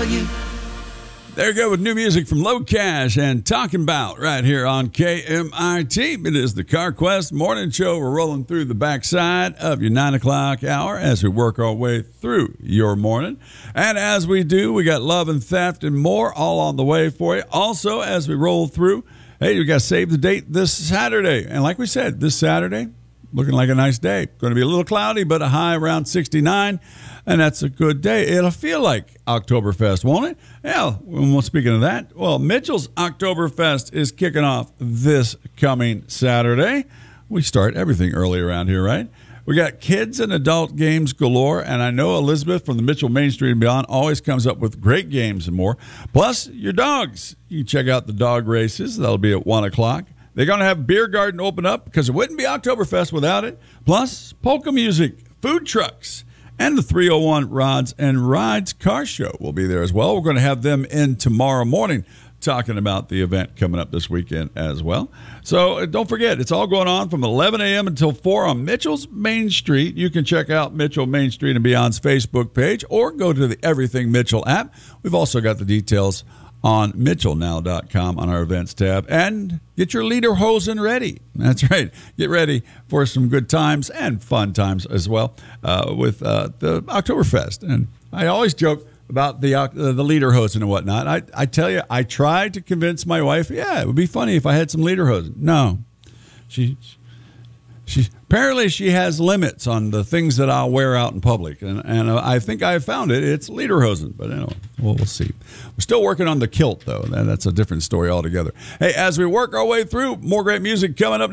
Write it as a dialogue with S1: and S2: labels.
S1: value.
S2: There you go with new music from Low Cash and Talking About right here on KMIT. It is the Car Quest Morning Show. We're rolling through the backside of your 9 o'clock hour as we work our way through your morning. And as we do, we got love and theft and more all on the way for you. Also, as we roll through, hey, we got to save the date this Saturday. And like we said, this Saturday, looking like a nice day. Going to be a little cloudy, but a high around 69. And that's a good day. It'll feel like Oktoberfest, won't it? Yeah, well, speaking of that, well, Mitchell's Oktoberfest is kicking off this coming Saturday. We start everything early around here, right? We got kids and adult games galore, and I know Elizabeth from the Mitchell Main Street and Beyond always comes up with great games and more. Plus, your dogs. You can check out the dog races. That'll be at 1 o'clock. They're going to have Beer Garden open up because it wouldn't be Oktoberfest without it. Plus, polka music, food trucks, and the 301 Rods and Rides car show will be there as well. We're going to have them in tomorrow morning talking about the event coming up this weekend as well. So don't forget, it's all going on from 11 a.m. until 4 on Mitchell's Main Street. You can check out Mitchell Main Street and Beyond's Facebook page or go to the Everything Mitchell app. We've also got the details on mitchellnow.com on our events tab. And get your lederhosen ready. That's right. Get ready for some good times and fun times as well with the Oktoberfest. And I always joke about the lederhosen and whatnot. I tell you, I tried to convince my wife, yeah, it would be funny if I had some lederhosen. No. She apparently she has limits on the things that I'll wear out in public, and I think I found it. It's lederhosen, but anyway, we'll see. We're still working on the kilt, though. That's a different story altogether. Hey, as we work our way through, more great music coming up.